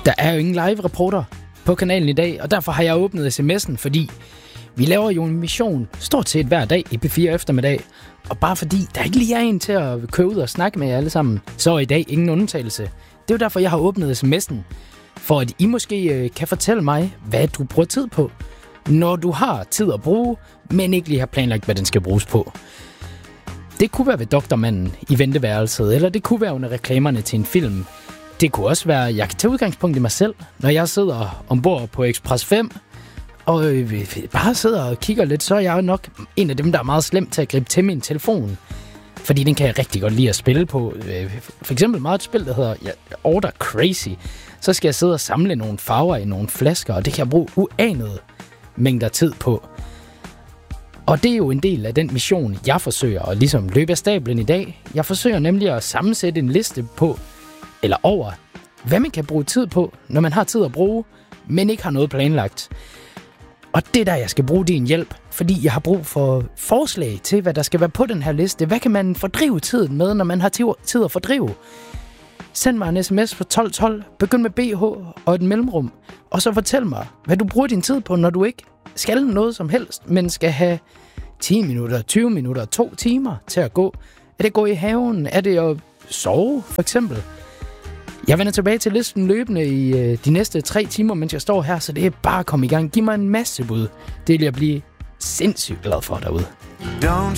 Der er jo ingen live-reporter på kanalen i dag, og derfor har jeg åbnet sms'en, fordi vi laver jo en mission stort set hver dag i P4 eftermiddag. Og bare fordi der ikke lige er en til at køre ud og snakke med jer alle sammen, så er i dag ingen undtagelse. Det er jo derfor, jeg har åbnet sms'en, for at I måske kan fortælle mig, hvad du bruger tid på, når du har tid at bruge, men ikke lige har planlagt, hvad den skal bruges på. Det kunne være ved doktormanden i venteværelset, eller det kunne være under reklamerne til en film. Det kunne også være, at jeg kan tage udgangspunkt i mig selv, når jeg sidder ombord på Express 5, og bare sidder og kigger lidt, så er jeg jo nok en af dem, der er meget slem til at gribe til min telefon. Fordi den kan jeg rigtig godt lide at spille på. For eksempel meget et spil, der hedder Order Crazy. Så skal jeg sidde og samle nogle farver i nogle flasker, og det kan jeg bruge uanede mængder tid på. Og det er jo en del af den mission, jeg forsøger at ligesom løbe af stablen i dag. Jeg forsøger nemlig at sammensætte en liste på, eller over, hvad man kan bruge tid på, når man har tid at bruge, men ikke har noget planlagt. Og det er der, jeg skal bruge din hjælp, fordi jeg har brug for forslag til, hvad der skal være på den her liste. Hvad kan man fordrive tiden med, når man har tid at fordrive? Send mig en sms på 1212, begynd med BH og et mellemrum, og så fortæl mig, hvad du bruger din tid på, når du ikke skal noget som helst, men skal have 10 minutter, 20 minutter, 2 timer til at gå. Er det at gå i haven? Er det at sove, for eksempel? Jeg vender tilbage til listen løbende i de næste 3 timer, mens jeg står her, så det er bare at komme i gang. Giv mig en masse bud. Det vil jeg blive sindssygt glad for derude.